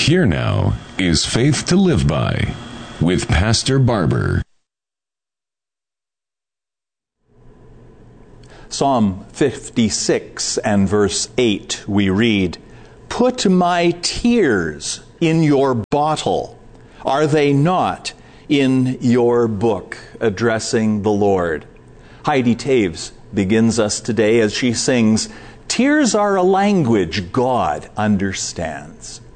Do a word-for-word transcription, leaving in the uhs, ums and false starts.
Here now is Faith to Live By with Pastor Barber. Psalm fifty-six and verse eight, we read, "Put my tears in your bottle. Are they not in your book?" Addressing the Lord. Heidi Taves begins us today as she sings, "Tears are a language God understands."